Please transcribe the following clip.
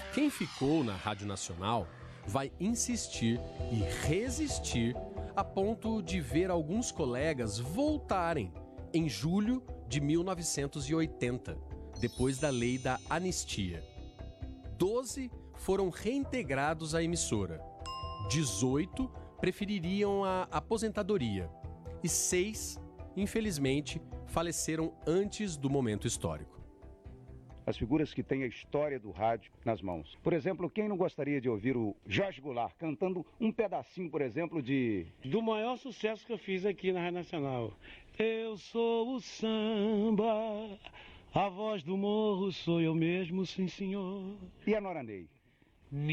Quem ficou na Rádio Nacional vai insistir e resistir a ponto de ver alguns colegas voltarem em julho de 1980, depois da lei da anistia. 12 foram reintegrados à emissora, 18 prefeririam a aposentadoria e 6, infelizmente, faleceram antes do momento histórico. As figuras que têm a história do rádio nas mãos. Por exemplo, quem não gostaria de ouvir o Jorge Goulart cantando um pedacinho, por exemplo, do maior sucesso que eu fiz aqui na Rádio Nacional. Eu sou o samba, a voz do morro sou eu mesmo, sim senhor. E a Nora Ney?